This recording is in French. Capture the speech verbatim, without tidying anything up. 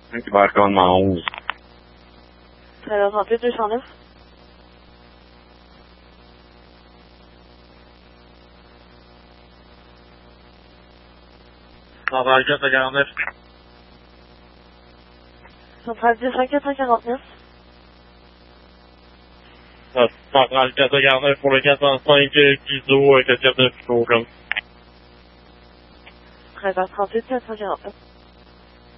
Débarquement onze. treize trente-huit deux cent neuf. Centrale quatre cent quarante-neuf. Centrale dix à quatre cent quarante-neuf. Centrale quatre cent quarante-neuf pour le quatre cent cinq K I S O avec le quatre neuf Pico. treize trente-huit quatre cent quarante-neuf.